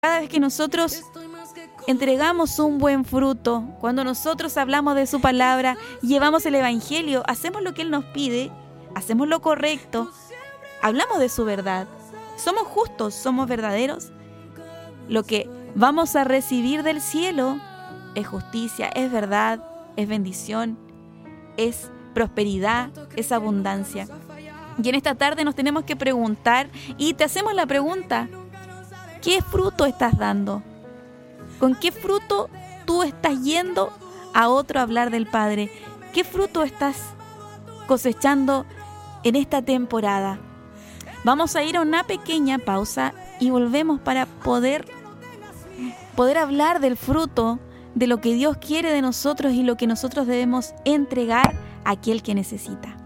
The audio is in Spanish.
Cada vez que nosotros entregamos un buen fruto, cuando nosotros hablamos de su palabra, llevamos el evangelio, hacemos lo que Él nos pide, hacemos lo correcto, hablamos de su verdad, somos justos, somos verdaderos, lo que vamos a recibir del cielo es justicia, es verdad, es bendición, es prosperidad, es abundancia. Y en esta tarde nos tenemos que preguntar, y te hacemos la pregunta: ¿qué fruto estás dando? ¿Con qué fruto tú estás yendo a otro a hablar del Padre? ¿Qué fruto estás cosechando en esta temporada? Vamos a ir a una pequeña pausa y volvemos para poder hablar del fruto, de lo que Dios quiere de nosotros y lo que nosotros debemos entregar a aquel que necesita.